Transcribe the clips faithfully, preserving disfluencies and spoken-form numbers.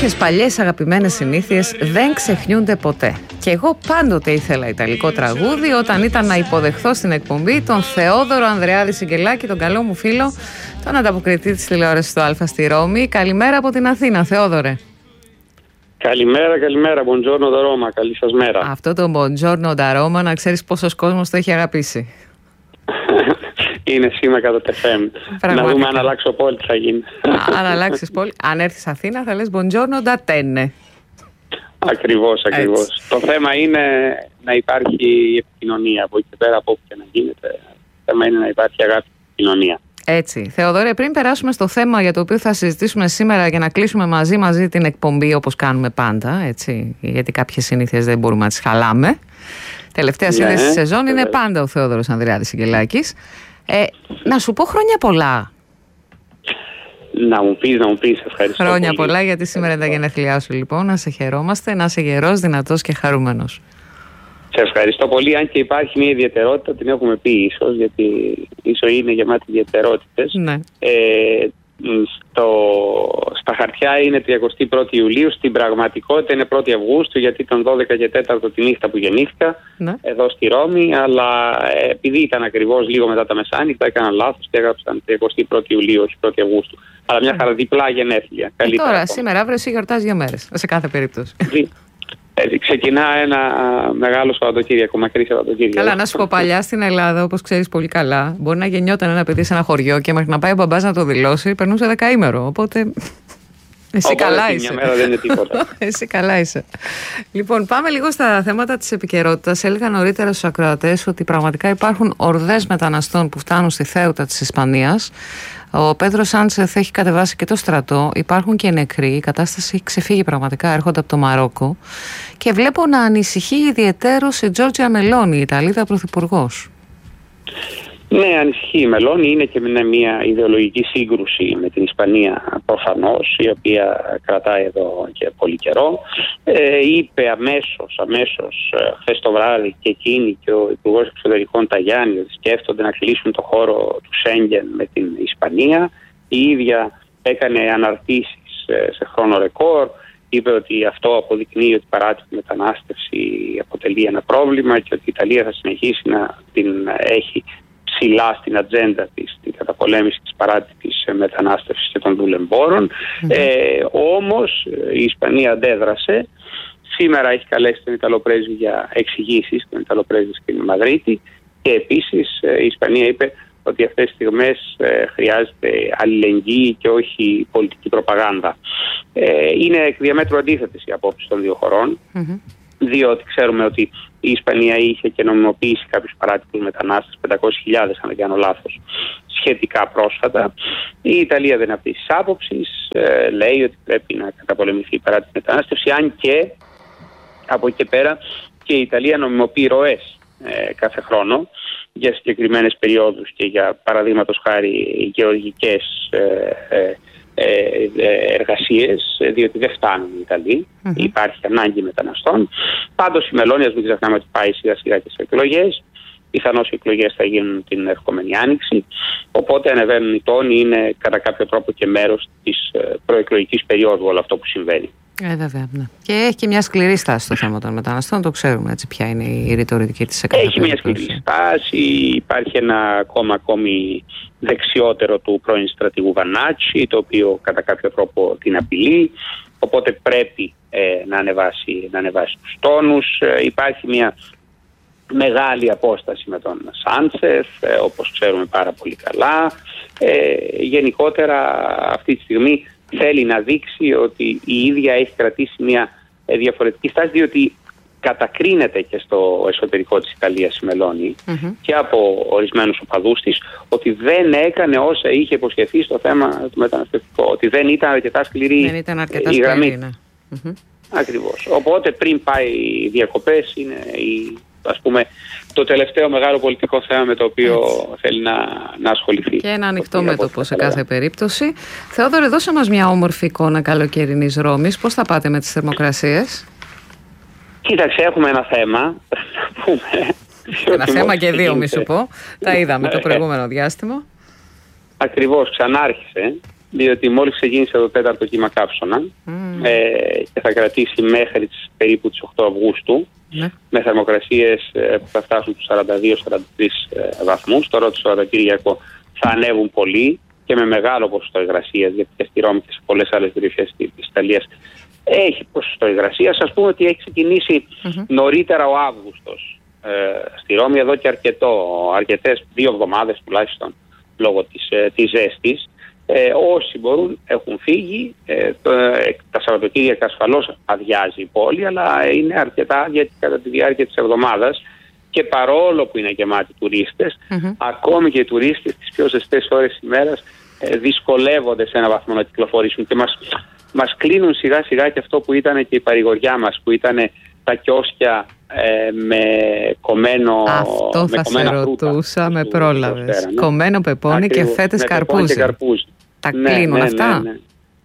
Κάποιες παλιές αγαπημένες συνήθειες δεν ξεχνιούνται ποτέ. Και εγώ πάντοτε ήθελα ιταλικό τραγούδι όταν ήταν να υποδεχθώ στην εκπομπή τον Θεόδωρο Ανδρεάδη Σιγκελάκη, τον καλό μου φίλο, τον ανταποκριτή της τηλεόρασης του Αλφα στη Ρώμη. Καλημέρα από την Αθήνα, Θεόδωρε. Καλημέρα, καλημέρα. Buongiorno da Roma. Καλή σας μέρα. Αυτό το Buongiorno da Roma, να ξέρεις πόσος κόσμος το έχει αγαπήσει. Είναι σήμα κατά τεφέμ. Να δούμε αν αλλάξω πόλη τι θα γίνει. Αν αλλάξεις πόλη, αν έρθεις Αθήνα θα λες Buongiorno da Tenne. Ακριβώς, ακριβώς. Έτσι. Το θέμα είναι να υπάρχει επικοινωνία. Από εκεί πέρα, από όπου και να γίνεται, το θέμα είναι να υπάρχει αγάπη και επικοινωνία. Έτσι. Θεοδόρε, πριν περάσουμε στο θέμα για το οποίο θα συζητήσουμε σήμερα και να κλείσουμε μαζί μαζί την εκπομπή όπως κάνουμε πάντα, έτσι, γιατί κάποιες συνήθειες δεν μπορούμε να τις χαλάμε. Τελευταία σύνδεση ναι, της σεζόν είναι πάντα ο Θεόδωρος Ανδρεάδης Σιγκελάκης. Ε, να σου πω χρόνια πολλά. Να μου πεις, να μου πεις, ευχαριστώ. Χρόνια πολύ. πολλά, γιατί σήμερα είναι τα γενέθλιά σου, λοιπόν. Να σε χαιρόμαστε, να είσαι γερός, δυνατός και χαρούμενος. Σε ευχαριστώ πολύ. Αν και υπάρχει μια ιδιαιτερότητα, την έχουμε πει ίσως, γιατί η ζωή είναι γεμάτη ιδιαιτερότητες. Ναι. Ε, στο, στα χαρτιά είναι τριακοστή πρώτη Ιουλίου, στην πραγματικότητα είναι πρώτη Αυγούστου, γιατί ήταν δώδεκα και τέταρτο τη νύχτα που γεννήθηκα, ναι, εδώ στη Ρώμη, αλλά επειδή ήταν ακριβώς λίγο μετά τα μεσάνυχτα έκανα λάθος και έγραψαν τριακοστή πρώτη Ιουλίου, όχι πρώτη Αυγούστου. Αλλά μια χαρά διπλά γενέθλια. Ε, τώρα, ακόμα. Σήμερα, αύριο εσύ γιορτάζεις δύο μέρες, σε κάθε περίπτωση. Έτσι, ξεκινά ένα μεγάλο Σαββατοκύριακο, μακρύ Σαββατοκύριακο. Καλά, να σου πω, παλιά στην Ελλάδα, όπως ξέρεις πολύ καλά, μπορεί να γεννιόταν ένα παιδί σε ένα χωριό και μέχρι να πάει ο μπαμπάς να το δηλώσει, περνούσε δεκαήμερο. Οπότε. Εσύ οπότε καλά είσαι. Μια μέρα δεν είναι τίποτα. Εσύ καλά είσαι. Λοιπόν, πάμε λίγο στα θέματα της επικαιρότητας. Έλεγα νωρίτερα στους ακροατές ότι πραγματικά υπάρχουν ορδές μεταναστών που φτάνουν στη Θέουτα της Ισπανίας. Ο Πέδρο Σάντσεθ έχει κατεβάσει και το στρατό. Υπάρχουν και νεκροί. Η κατάσταση έχει ξεφύγει πραγματικά. Έρχονται από το Μαρόκο. Και βλέπω να ανησυχεί ιδιαιτέρως η Τζόρτζια Μελόνι, η Ιταλίδα πρωθυπουργός. Ναι, ανησυχεί η Μελόνι. Είναι και μια ιδεολογική σύγκρουση με την Ισπανία προφανώς, η οποία κρατάει εδώ και πολύ καιρό. Ε, είπε αμέσως, αμέσως χθες το βράδυ και εκείνη και ο Υπουργός Εξωτερικών Ταγιάννη ότι σκέφτονται να κλείσουν το χώρο του Σέγγεν με την Ισπανία. Η ίδια έκανε αναρτήσεις σε χρόνο ρεκόρ. Είπε ότι αυτό αποδεικνύει ότι η παράτυπη μετανάστευση αποτελεί ένα πρόβλημα και ότι η Ιταλία θα συνεχίσει να την έχει ψηλά στην ατζέντα της την καταπολέμηση της παράτυπης μετανάστευσης και των δουλεμπόρων. Mm-hmm. Ε, όμως η Ισπανία αντέδρασε. Σήμερα έχει καλέσει τον Ιταλοπρέσβη για εξηγήσεις, τον Ιταλοπρέσβη στην Μαδρίτη, και επίσης η Ισπανία είπε ότι αυτές τις στιγμές ε, χρειάζεται αλληλεγγύη και όχι πολιτική προπαγάνδα. Ε, είναι εκ διαμέτρου αντίθετες οι απόψεις των δύο χωρών. Mm-hmm. Διότι ξέρουμε ότι η Ισπανία είχε και νομιμοποιήσει κάποιους παράτυπους μετανάστες, πεντακόσιες χιλιάδες αν δεν κάνω λάθος, σχετικά πρόσφατα. Η Ιταλία δεν είναι αυτής της άποψης, ε, λέει ότι πρέπει να καταπολεμηθεί η παράτυπη μετανάστευση, αν και από εκεί και πέρα και η Ιταλία νομιμοποιεί ροές ε, κάθε χρόνο για συγκεκριμένες περιόδους και για παραδείγματος χάρη γεωργικές ε, ε, εργασίες, διότι δεν φτάνουν οι Ιταλοί. Mm-hmm. Υπάρχει ανάγκη μεταναστών. Πάντως η Μελόνι, ας μην ξεχνάμε ότι πάει σιγά σιγά και σε εκλογές. Πιθανώς οι εκλογές θα γίνουν την ερχόμενη άνοιξη. Οπότε ανεβαίνουν οι τόνοι, είναι κατά κάποιο τρόπο και μέρος της προεκλογικής περίοδου όλο αυτό που συμβαίνει. Ε, βέβαια, ναι. Και έχει και μια σκληρή στάση στο θέμα των μεταναστών, το ξέρουμε έτσι ποια είναι η ρητορική της εκατό. Έχει μια σκληρή στάση, υπάρχει ένα κόμμα ακόμη δεξιότερο του πρώην στρατηγού Βανάτσι, το οποίο κατά κάποιο τρόπο την απειλεί, οπότε πρέπει ε, να, ανεβάσει, να ανεβάσει τους τόνους. Ε, υπάρχει μια μεγάλη απόσταση με τον Σάντσεθ, ε, όπως ξέρουμε πάρα πολύ καλά. Ε, γενικότερα αυτή τη στιγμή θέλει να δείξει ότι η ίδια έχει κρατήσει μια διαφορετική στάση, διότι κατακρίνεται και στο εσωτερικό της Ιταλίας η Μελόνι mm-hmm. και από ορισμένους οπαδούς της ότι δεν έκανε όσα είχε υποσχεθεί στο θέμα του μεταναστευτικού, ότι δεν ήταν αρκετά σκληρή δεν ήταν αρκετά η γραμμή. Σκληρή, ναι. Mm-hmm. Ακριβώς. Οπότε πριν πάει οι διακοπές είναι η, ας πούμε, το τελευταίο μεγάλο πολιτικό θέμα με το οποίο έτσι θέλει να, να ασχοληθεί. Και ένα ανοιχτό μέτωπο σε κάθε περίπτωση. Θεόδωρε, δώσε μας μια όμορφη εικόνα καλοκαιρινής Ρώμης. Πώς θα πάτε με τις θερμοκρασίες? Κοίταξε, έχουμε ένα θέμα. Να πούμε. Ένα θέμα και δύο, μη σου πω. Τα είδαμε το προηγούμενο διάστημα. Ακριβώς, ξανάρχισε. διότι μόλις ξεκίνησε το τέταρτο κύμα καύσωνα mm. ε, και θα κρατήσει μέχρι τις, περίπου τις οκτώ Αυγούστου mm. με θερμοκρασίες ε, που θα φτάσουν στους σαράντα δύο σαράντα τρεις ε, βαθμούς. Τώρα το Σαββατοκύριακο θα ανέβουν πολύ και με μεγάλο ποσοστό υγρασίας, γιατί και στη Ρώμη και σε πολλές άλλες περιοχές της Ιταλίας έχει ποσοστό υγρασίας. Ας πούμε ότι έχει ξεκινήσει mm-hmm. νωρίτερα ο Αύγουστος ε, στη Ρώμη εδώ και αρκετό, αρκετές δύο εβδομάδες τουλάχιστον λόγω της, ε, της ζέστης. Ε, όσοι μπορούν έχουν φύγει. Ε, το, ε, τα Σαββατοκύριακα ασφαλώς αδειάζει η πόλη, αλλά είναι αρκετά άδεια κατά τη διάρκεια της εβδομάδας. Και παρόλο που είναι γεμάτοι τουρίστες, mm-hmm. ακόμη και οι τουρίστες τις πιο ζεστές ώρες της ημέρας ε, δυσκολεύονται σε έναν βαθμό να κυκλοφορήσουν και μας, μας κλείνουν σιγά σιγά και αυτό που ήταν και η παρηγοριά μας, που ήταν τα κιόσκια ε, με κομμένο αυτό με θα κομμένα σε ρωτούσα, φρούτα, με του, πρόλαβες. του ναι. Κομμένο πεπόνι Ακριβώς, και φέτες καρπούζι. καρπούζι. Τα ναι, κλείνουν ναι, αυτά. Ναι, ναι.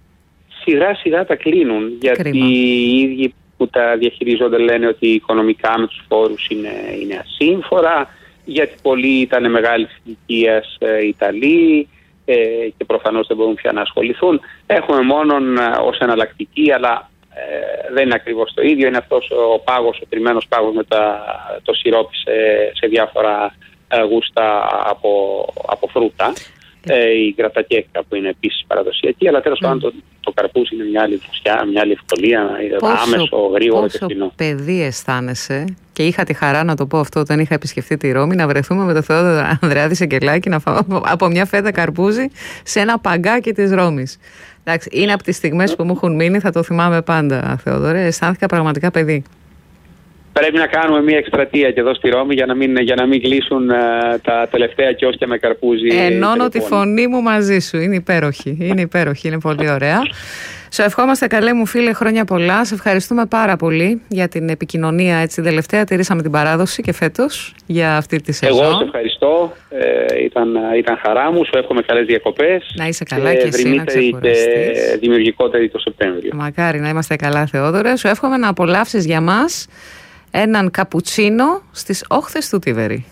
Σιγά σιγά τα κλείνουν, γιατί Κρίμα. οι ίδιοι που τα διαχειρίζονται λένε ότι οικονομικά με τους φόρους είναι, είναι ασύμφορα, γιατί πολλοί ήταν μεγάλης ηλικίας ε, Ιταλοί ε, και προφανώς δεν μπορούν πια να ασχοληθούν. Έχουμε μόνον ε, ως εναλλακτική, αλλά ε, δεν είναι ακριβώς το ίδιο. Είναι αυτός ο πάγος, ο τριμμένος πάγος με τα, το σιρόπι σε, σε διάφορα ε, γούστα από, από φρούτα. Ε, η γκρατακέκα που είναι επίσης παραδοσιακή, αλλά τέλος πάντων mm. το, το καρπούζι είναι μια άλλη φωσιά, μια άλλη ευκολία, πόσο, άμεσο, γρήγορο και φθηνό. Πόσο παιδί αισθάνεσαι, και είχα τη χαρά να το πω αυτό όταν είχα επισκεφτεί τη Ρώμη, να βρεθούμε με τον Θεόδωρο Ανδρεάδη Σεκελάκη να φάμε από μια φέτα καρπούζι σε ένα παγκάκι της Ρώμης. Εντάξει, είναι από τις στιγμές που μου έχουν μείνει, θα το θυμάμαι πάντα, Θεόδωρε. Αισθάνθηκα πραγματικά παιδί. Πρέπει να κάνουμε μια εκστρατεία και εδώ στη Ρώμη για να μην, για να μην κλείσουν uh, τα τελευταία κιόσκια με καρπούζι. Ενώνω τη φωνή μου μαζί σου. Είναι υπέροχη. Είναι υπέροχη. Είναι πολύ ωραία. Σου ευχόμαστε, καλέ μου φίλε, χρόνια πολλά. Σε ευχαριστούμε πάρα πολύ για την επικοινωνία. Έτσι, τελευταία τηρήσαμε την παράδοση και φέτος για αυτή τη σεζόν. Εγώ σε ευχαριστώ. Ε, ήταν, ήταν χαρά μου. Σου εύχομαι καλές διακοπές. Να είσαι καλά και, και εσύ να ξεκουραστείς. Και δημιουργικότερη το Σεπτέμβριο. Μακάρι να είμαστε καλά, Θεόδωρε. Σου εύχομαι να απολαύσεις για μας έναν καπουτσίνο στις όχθες του Τίβερη.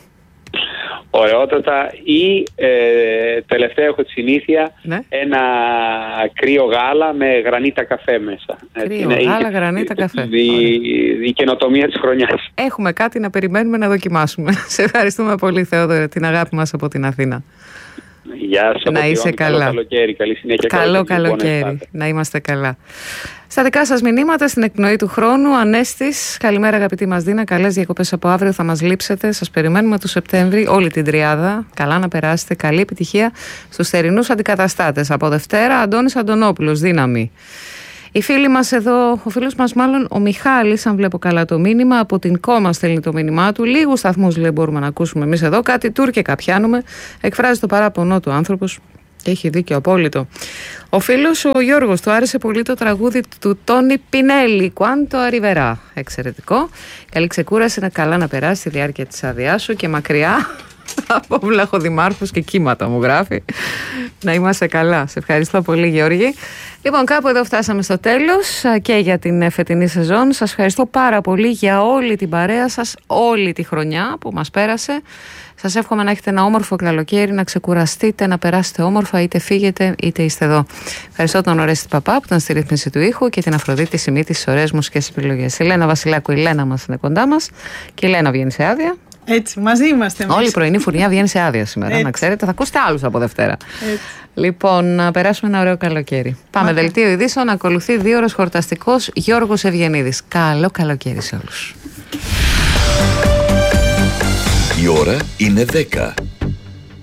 Ωραιότατα. Ή ε, τελευταία έχω τη συνήθεια ναι. ένα κρύο γάλα με γρανίτα καφέ μέσα. Κρύο Έτσι, γάλα, η, γρανίτα καφέ. Η, η, η καινοτομία της χρονιάς. Έχουμε κάτι να περιμένουμε να δοκιμάσουμε. Σε ευχαριστούμε πολύ, Θεόδωρε, την αγάπη μας από την Αθήνα. Γεια σας. Να είσαι καλά. Καλό καλοκαίρι. Καλή συνέχεια. Καλό καλοκαίρι. Να είμαστε καλά. Στα δικά σας μηνύματα, στην εκπνοή του χρόνου, Ανέστης, καλημέρα αγαπητή μας Δίνα, καλές διακοπές από αύριο, θα μας λείψετε, σας περιμένουμε το Σεπτέμβρη, όλη την τριάδα, καλά να περάσετε, καλή επιτυχία στους θερινούς αντικαταστάτες. Από Δευτέρα, Αντώνης Αντωνόπουλος, δύναμη. Οι φίλοι μας εδώ, ο φίλος μας μάλλον ο Μιχάλης, αν βλέπω καλά το μήνυμα, από την Κόμα στέλνει το μήνυμά του. Λίγους σταθμούς λέει μπορούμε να ακούσουμε εμείς εδώ, κάτι τουρκικά πιάνουμε, εκφράζει το παράπονό του άνθρωπος. Και έχει δίκιο απόλυτο. Ο φίλος ο Γιώργος, του άρεσε πολύ το τραγούδι του Τόνι Πινέλη, Quanto Arriverà. Εξαιρετικό. Καλή ξεκούραση, να καλά να περάσει τη διάρκεια της άδειάς σου και μακριά από βλαχοδημάρχους και κύματα, μου γράφει. Να είμαστε καλά. Σε ευχαριστώ πολύ, Γιώργη. Λοιπόν, κάπου εδώ φτάσαμε στο τέλος και για την φετινή σεζόν. Σας ευχαριστώ πάρα πολύ για όλη την παρέα σας, όλη τη χρονιά που μας πέρασε. Σας εύχομαι να έχετε ένα όμορφο καλοκαίρι, να ξεκουραστείτε, να περάσετε όμορφα, είτε φύγετε είτε είστε εδώ. Ευχαριστώ τον Ορέστη Παπά που ήταν στη ρύθμιση του ήχου και την Αφροδίτη Σιμίτη στις ωραίες μουσικές επιλογές. Η Λένα Βασιλάκου, η Λένα μας είναι κοντά μας και η Λένα βγαίνει σε άδεια. Έτσι, μαζί είμαστε. Όλη η πρωινή φουρνιά βγαίνει σε άδεια σήμερα, Έτσι. να ξέρετε. Θα ακούσετε άλλους από Δευτέρα. Έτσι. Λοιπόν, να περάσουμε ένα ωραίο καλοκαίρι. Πάμε, Μάκα. Δελτίο ειδήσεων. Ακολουθεί δύο ώρες χορταστικός Γιώργος Ευγενίδης. Καλό καλοκαίρι σε όλους. Η ώρα είναι δέκα.